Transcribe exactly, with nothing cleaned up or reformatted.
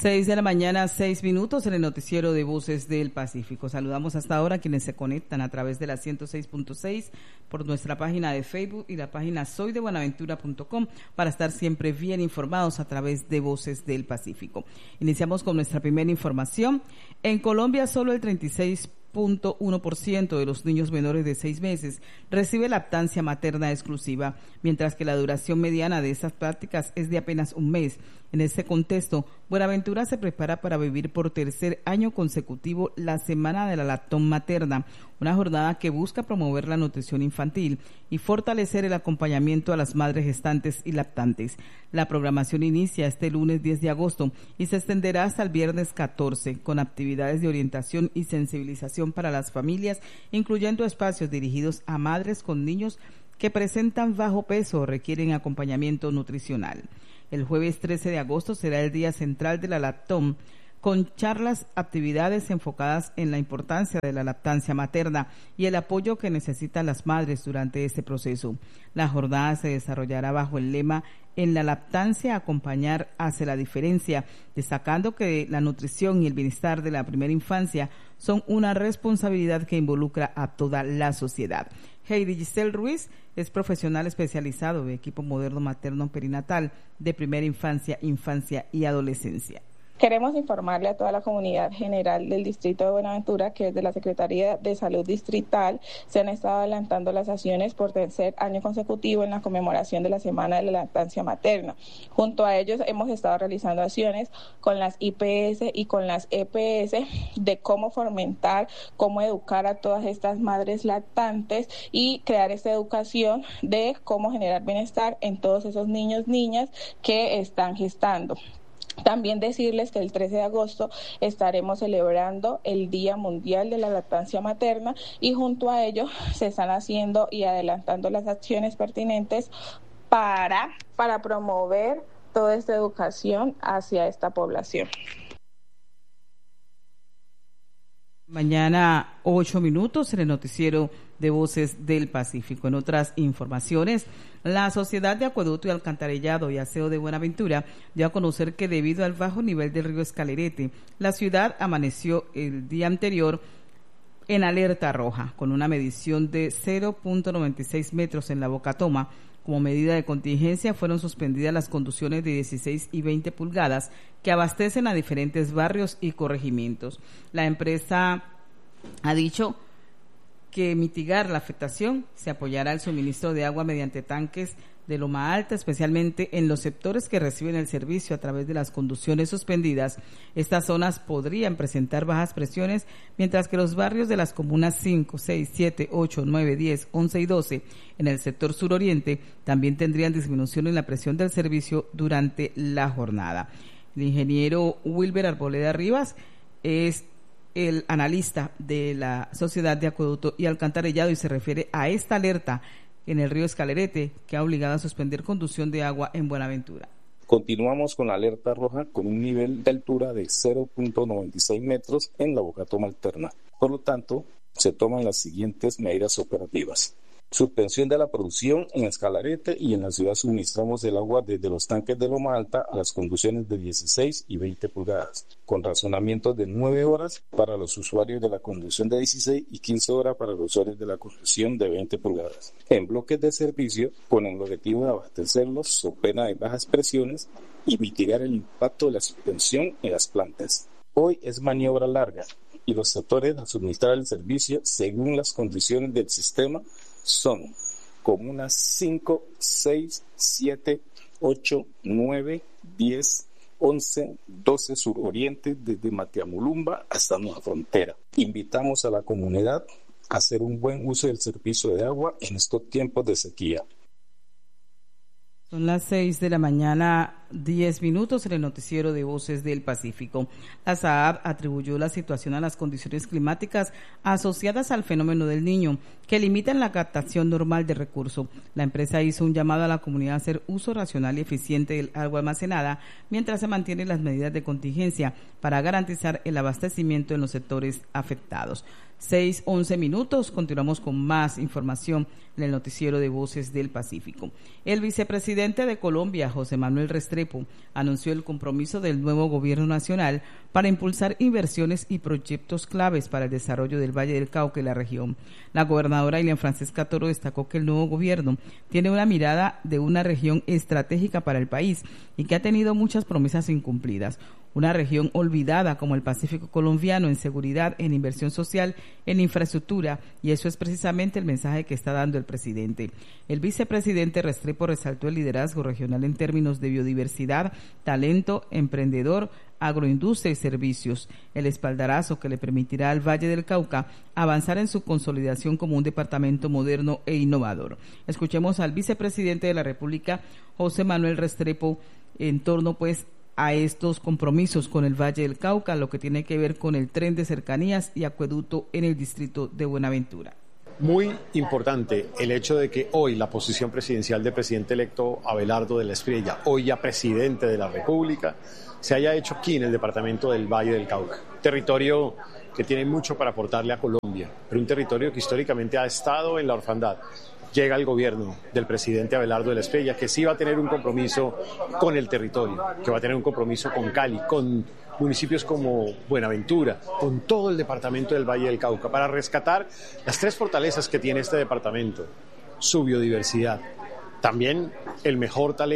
Seis de la mañana, seis minutos en el noticiero de Voces del Pacífico. Saludamos hasta ahora a quienes se conectan a través de la ciento seis punto seis por nuestra página de Facebook y la página soy de buenaventura punto com para estar siempre bien informados a través de Voces del Pacífico. Iniciamos con nuestra primera información. En Colombia, solo el treinta y seis punto uno por ciento de los niños menores de seis meses recibe lactancia materna exclusiva, mientras que la duración mediana de estas prácticas es de apenas un mes. En este contexto, Buenaventura se prepara para vivir por tercer año consecutivo la Semana de la Lactón Materna, una jornada que busca promover la nutrición infantil y fortalecer el acompañamiento a las madres gestantes y lactantes. La programación inicia este lunes diez de agosto y se extenderá hasta el viernes catorce, con actividades de orientación y sensibilización para las familias, incluyendo espacios dirigidos a madres con niños que presentan bajo peso o requieren acompañamiento nutricional. El jueves trece de agosto será el día central de la Lactón, con charlas, actividades enfocadas en la importancia de la lactancia materna y el apoyo que necesitan las madres durante este proceso. La jornada se desarrollará bajo el lema "En la lactancia, acompañar hace la diferencia", destacando que la nutrición y el bienestar de la primera infancia son una responsabilidad que involucra a toda la sociedad. Heidi Giselle Ruiz es profesional especializado de equipo moderno materno perinatal de primera infancia, infancia y adolescencia. Queremos informarle a toda la comunidad general del Distrito de Buenaventura que desde la Secretaría de Salud Distrital se han estado adelantando las acciones por tercer año consecutivo en la conmemoración de la Semana de la Lactancia Materna. Junto a ellos hemos estado realizando acciones con las I P S y con las E P S de cómo fomentar, cómo educar a todas estas madres lactantes y crear esta educación de cómo generar bienestar en todos esos niños, niñas que están gestando. También decirles que el trece de agosto estaremos celebrando el Día Mundial de la Lactancia Materna y junto a ello se están haciendo y adelantando las acciones pertinentes para, para promover toda esta educación hacia esta población. Mañana, ocho minutos en el noticiero de Voces del Pacífico. En otras informaciones, la Sociedad de Acueducto y Alcantarillado y Aseo de Buenaventura dio a conocer que debido al bajo nivel del río Escalerete, la ciudad amaneció el día anterior en alerta roja, con una medición de cero punto noventa y seis metros en la Boca Toma. Como medida de contingencia, fueron suspendidas las conducciones de dieciséis y veinte pulgadas que abastecen a diferentes barrios y corregimientos. La empresa ha dicho que mitigar la afectación se apoyará el suministro de agua mediante tanques de Loma Alta, especialmente en los sectores que reciben el servicio a través de las conducciones suspendidas. Estas zonas podrían presentar bajas presiones, mientras que los barrios de las comunas cinco, seis, siete, ocho, nueve, diez, once y doce en el sector suroriente también tendrían disminución en la presión del servicio durante la jornada. El ingeniero Wilber Arboleda Rivas es el analista de la Sociedad de Acueducto y Alcantarillado y se refiere a esta alerta en el río Escalerete que ha obligado a suspender conducción de agua en Buenaventura. Continuamos con la alerta roja con un nivel de altura de cero punto noventa y seis metros en la Boca Toma alterna. Por lo tanto, se toman las siguientes medidas operativas. Suspensión de la producción en Escalerete y en la ciudad suministramos el agua desde los tanques de Loma Alta a las conducciones de dieciséis y veinte pulgadas, con razonamientos de nueve horas para los usuarios de la conducción de dieciséis y quince horas para los usuarios de la conducción de veinte pulgadas. En bloques de servicio, con el objetivo de abastecerlos so pena de bajas presiones y mitigar el impacto de la suspensión en las plantas. Hoy es maniobra larga y los sectores a suministrar el servicio según las condiciones del sistema son comunas cinco, seis, siete, ocho, nueve, diez, once, doce suroriente desde Matiamulumba hasta Nueva Frontera. Invitamos a la comunidad a hacer un buen uso del servicio de agua en estos tiempos de sequía. Son las seis de la mañana, diez minutos en el noticiero de Voces del Pacífico. La S A A B atribuyó la situación a las condiciones climáticas asociadas al fenómeno del Niño, que limitan la captación normal de recursos. La empresa hizo un llamado a la comunidad a hacer uso racional y eficiente del agua almacenada, mientras se mantienen las medidas de contingencia para garantizar el abastecimiento en los sectores afectados. seis, once minutos, continuamos con más información en el noticiero de Voces del Pacífico. El vicepresidente de Colombia, José Manuel Restrepo, Restrepo anunció el compromiso del nuevo gobierno nacional para impulsar inversiones y proyectos claves para el desarrollo del Valle del Cauca y la región. La gobernadora Ilian Francesca Toro destacó que el nuevo gobierno tiene una mirada de una región estratégica para el país y que ha tenido muchas promesas incumplidas. Una región olvidada como el Pacífico colombiano en seguridad, en inversión social, en infraestructura, y eso es precisamente el mensaje que está dando el presidente. El vicepresidente Restrepo resaltó el liderazgo regional en términos de biodiversidad, talento, emprendedor, agroindustria y servicios, el espaldarazo que le permitirá al Valle del Cauca avanzar en su consolidación como un departamento moderno e innovador. Escuchemos al vicepresidente de la República, José Manuel Restrepo, en torno pues a estos compromisos con el Valle del Cauca, lo que tiene que ver con el tren de cercanías y acueducto en el distrito de Buenaventura. Muy importante el hecho de que hoy la posición presidencial del presidente electo Abelardo de la Espriella, hoy ya presidente de la República, se haya hecho aquí en el departamento del Valle del Cauca. Territorio que tiene mucho para aportarle a Colombia, pero un territorio que históricamente ha estado en la orfandad. Llega el gobierno del presidente Abelardo de la Espriella, que sí va a tener un compromiso con el territorio, que va a tener un compromiso con Cali, con municipios como Buenaventura, con todo el departamento del Valle del Cauca, para rescatar las tres fortalezas que tiene este departamento: su biodiversidad, también el mejor talento